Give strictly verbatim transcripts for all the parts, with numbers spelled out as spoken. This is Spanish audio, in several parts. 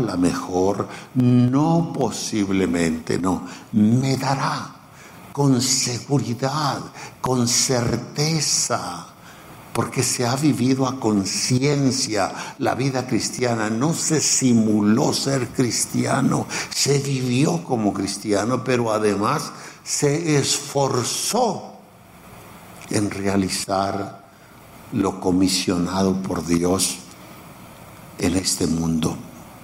la mejor, no posiblemente, no, me dará con seguridad, con certeza, porque se ha vivido a conciencia la vida cristiana. No se simuló ser cristiano, se vivió como cristiano, pero además se esforzó en realizar lo comisionado por Dios en este mundo,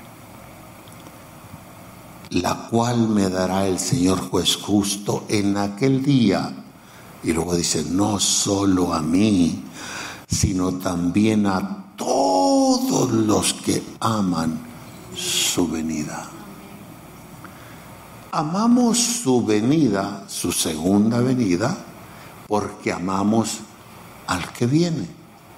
la cual me dará el Señor juez justo en aquel día. Y luego dice, no solo a mí, sino también a todos los que aman su venida. Amamos su venida, su segunda venida, porque amamos al que viene.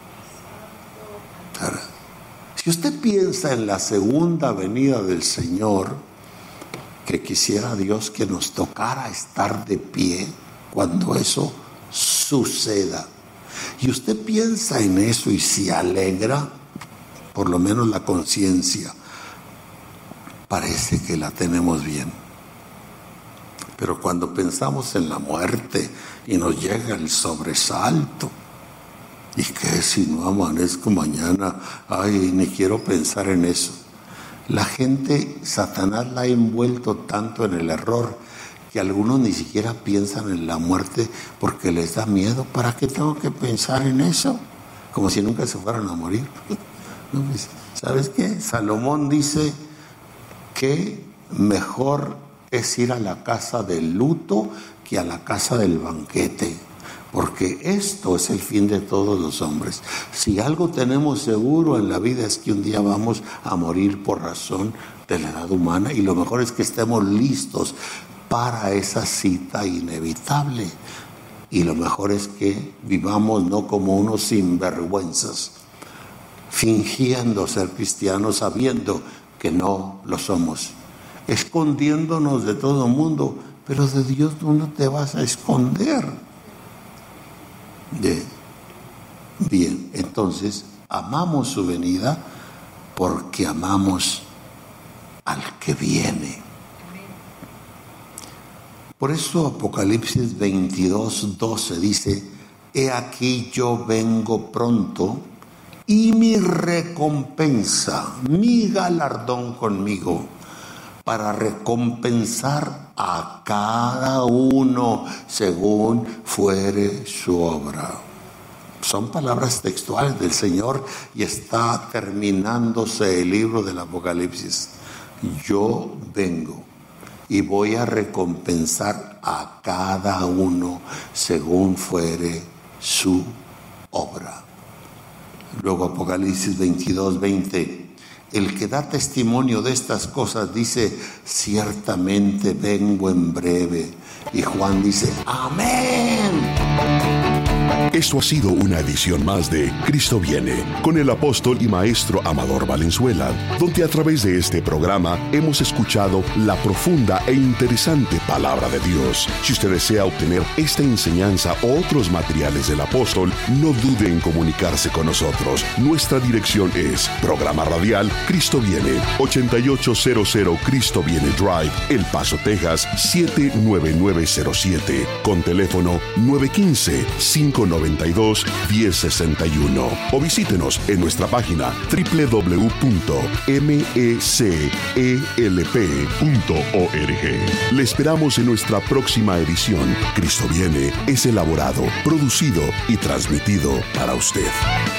Ahora, si usted piensa en la segunda venida del Señor, que quisiera Dios que nos tocara estar de pie cuando eso suceda, y usted piensa en eso y se alegra, por lo menos la conciencia parece que la tenemos bien. Pero cuando pensamos en la muerte y nos llega el sobresalto, y que si no amanezco mañana, ay, ni quiero pensar en eso. La gente, Satanás la ha envuelto tanto en el error que algunos ni siquiera piensan en la muerte porque les da miedo. ¿Para qué tengo que pensar en eso? Como si nunca se fueran a morir. ¿Sabes qué? Salomón dice que mejor es ir a la casa del luto que a la casa del banquete, porque esto es el fin de todos los hombres. Si algo tenemos seguro en la vida es que un día vamos a morir por razón de la edad humana, y lo mejor es que estemos listos para esa cita inevitable. Y lo mejor es que vivamos no como unos sinvergüenzas, fingiendo ser cristianos, sabiendo que no lo somos, escondiéndonos de todo el mundo, pero de Dios tú no te vas a esconder. De, bien, entonces amamos su venida porque amamos al que viene. Por eso Apocalipsis veintidós, doce dice, he aquí yo vengo pronto y mi recompensa, mi galardón conmigo, para recompensar a cada uno según fuere su obra. Son palabras textuales del Señor y está terminándose el libro del Apocalipsis. Yo vengo y voy a recompensar a cada uno según fuere su obra. Luego Apocalipsis veintidós, veinte. El que da testimonio de estas cosas dice, ciertamente vengo en breve. Y Juan dice, amén. Esto ha sido una edición más de Cristo Viene, con el apóstol y maestro Amador Valenzuela, donde a través de este programa hemos escuchado la profunda e interesante palabra de Dios. Si usted desea obtener esta enseñanza o otros materiales del apóstol, no dude en comunicarse con nosotros. Nuestra dirección es Programa Radial Cristo Viene, ochenta y ocho cero cero Cristo Viene Drive, El Paso, Texas, siete nueve nueve cero siete, con teléfono nueve uno cinco, cinco nueve dos, uno cero seis uno, o visítenos en nuestra página doble u doble u doble u punto m e c e l p punto org. Le esperamos en nuestra próxima edición. Cristo Viene es elaborado, producido y transmitido para usted.